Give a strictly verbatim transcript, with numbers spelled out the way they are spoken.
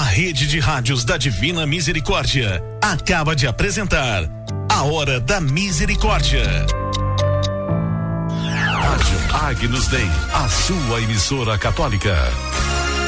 Rede de Rádios da Divina Misericórdia acaba de apresentar A Hora da Misericórdia. Rádio Agnus Dei, a sua emissora católica.